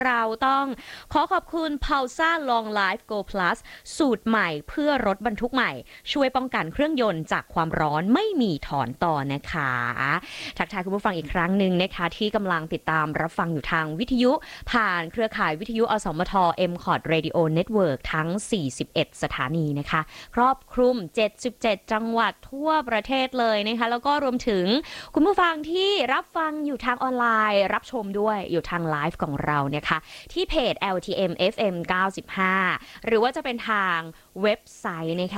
เราต้องขอบคุณ Pulsa Long Life Go Plus สูตรใหม่เพื่อรถบรรทุกใหม่ช่วยป้องกันเครื่องยนต์จากความร้อนไม่มีถอนต่อนะคะทักทายคุณผู้ฟังอีกครั้งหนึ่งนะคะที่กำลังติดตามรับฟังอยู่ทางวิทยุผ่านเครือข่ายวิทยุอสมท MCOT Radio Network ทั้ง41สถานีนะคะครอบคลุม77จังหวัดทั่วประเทศเลยนะคะแล้วก็รวมถึงคุณผู้ฟังที่รับฟังอยู่ทางออนไลน์รับชมด้วยอยู่ทางไลฟ์ของเราเนี่ยที่เพจ LTM FM 95หรือว่าจะเป็นทางเว็บไซต์นะคะ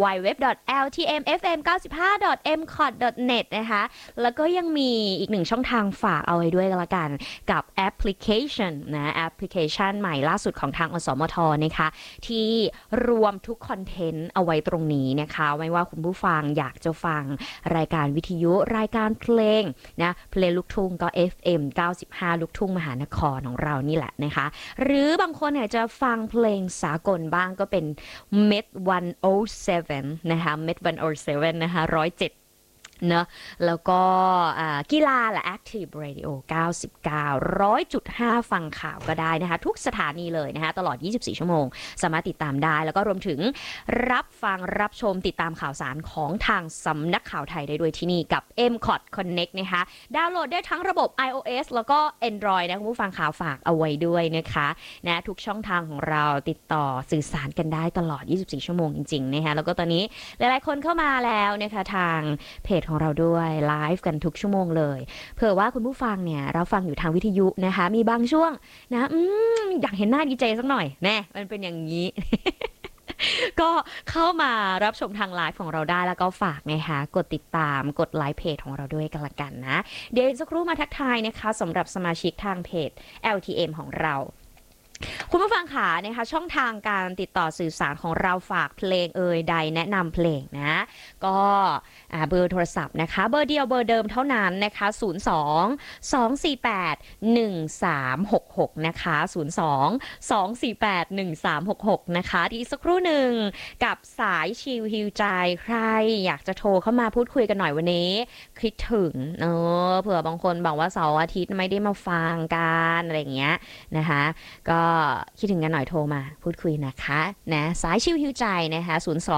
www.ltmfm95.mcot.net นะคะแล้วก็ยังมีอีกหนึ่งช่องทางฝากเอาไว้ด้วยกันละกันกับแอปพลิเคชันนะแอปพลิเคชันใหม่ล่าสุดของทางอสมทนะคะที่รวมทุกคอนเทนต์เอาไว้ตรงนี้นะคะไม่ว่าคุณผู้ฟังอยากจะฟังรายการวิทยุรายการเพลงนะเพลงลูกทุ่งก็ FM 95ลูกทุ่งมหานครของเรานี่แหละนะคะหรือบางคนเนี่ยจะฟังเพลงสากลบ้างก็เป็น Met 107นะคะ Met 107นะคะ107เนอะแล้วก็กีฬาและ Active Radio 99 100.5 ฟังข่าวก็ได้นะคะทุกสถานีเลยนะคะตลอด24ชั่วโมงสามารถติดตามได้แล้วก็รวมถึงรับฟังรับชมติดตามข่าวสารของทางสำนักข่าวไทยได้ด้วยที่นี่กับ MCOT Connect นะคะดาวน์โหลดได้ทั้งระบบ iOS แล้วก็ Android นะคุณผู้ฟังข่าวฝากเอาไว้ด้วยนะคะนะทุกช่องทางของเราติดต่อสื่อสารกันได้ตลอด24ชั่วโมงจริงๆนะคะแล้วก็ตอนนี้หลายๆคนเข้ามาแล้วนะคะทางเพจของเราด้วยไลฟ์กันทุกชั่วโมงเลยเผื่อว่าคุณผู้ฟังเนี่ยเราฟังอยู่ทางวิทยุนะคะมีบางช่วงนะอยากเห็นหน้าดีเจสักหน่อยแน่มันเป็นอย่างนี้ ก็เข้ามารับชมทางไลฟ์ของเราได้แล้วก็ฝากนะคะกดติดตามกดไลค์เพจของเราด้วยกันละกันนะเดี๋ยวสักครู่มาทักทายนะคะสำหรับสมาชิกทางเพจ LTM ของเราคุณผู้ฟังค่ะนะคะช่องทางการติดต่อสื่อสารของเราฝากเพลงใดแนะนำเพลงนะก็เบอร์โทรศัพท์นะคะเบอร์เดียวเบอร์เดิมเท่านั้นนะคะ02-248-1366นะคะ02-248-1366นะคะที่สักครู่หนึ่งกับสายชิลฮิวใจใครอยากจะโทรเข้ามาพูดคุยกันหน่อยวันนี้คิดถึงเผื่อบางคนบอกว่าเสาร์อาทิตย์ไม่ได้มาฟังกันอะไรอย่างเงี้ยนะคะก็คิดถึงกันหน่อยโทรมาพูดคุยนะคะนะสายชิวฮิวใจนะคะ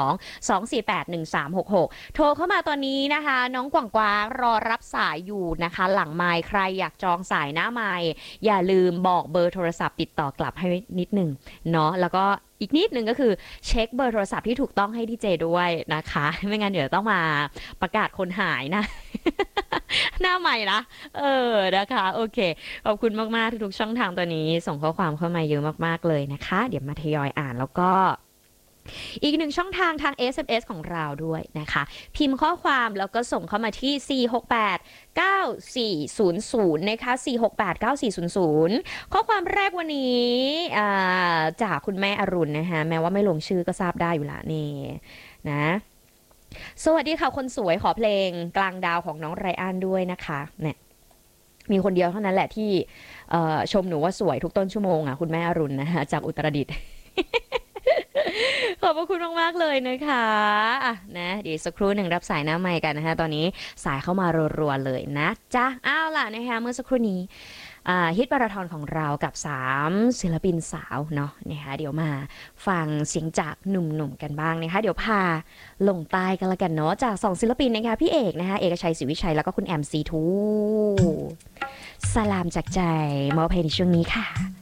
02-248-1366โทรเข้ามาตอนนี้นะคะน้องกวางรอรับสายอยู่นะคะหลังไมค์ใครอยากจองสายหน้าไมค์อย่าลืมบอกเบอร์โทรศัพท์ติดต่อกลับให้นิดนึงเนาะแล้วก็อีกนิดนึงก็คือเช็คเบอร์โทรศัพท์ที่ถูกต้องให้ดีเจด้วยนะคะไม่งั้นเดี๋ยวต้องมาประกาศคนหายนะหน้าใหม่นะนะคะโอเคขอบคุณมากๆทุกๆช่องทางตัวนี้ส่งข้อความเข้ามาเยอะมากๆเลยนะคะเดี๋ยวมาทยอยอ่านแล้วก็อีกหนึ่งช่องทางทาง SMS ของเราด้วยนะคะพิมพ์ข้อความแล้วก็ส่งเข้ามาที่4689400นะคะ4689400ข้อความแรกวันนี้จากคุณแม่อรุณนะคะแม้ว่าไม่ลงชื่อก็ทราบได้อยู่ละนี่นะสวัสดีค่ะคนสวยขอเพลงกลางดาวของน้องไรอันด้วยนะคะเนี่ยมีคนเดียวเท่านั้นแหละที่ชมหนูว่าสวยทุกต้นชั่วโมงอ่ะคุณแม่อรุณนะคะจากอุตรดิตถ์ ขอบพระคุณมากๆเลยนะคะนะเดี๋ยวสักครู่หนึ่งรับสายหน้าไมค์กันนะคะตอนนี้สายเข้ามารัวๆเลยนะจ๊ะอ้าวล่ะนะคะเมื่อสักครู่นี้ฮิตมาราธอนของเรากับ3ศิลปินสาวเนาะนะคะเดี๋ยวมาฟังเสียงจากหนุ่มๆกันบ้างนะคะเดี๋ยวพาลงใต้กันละกันเนาะจาก2ศิลปินนะคะพี่เอกนะคะเอกชัยศรีวิชัยแล้วก็คุณแอมซีทูสลามจากใจมอบเพลงในช่วงนี้ค่ะ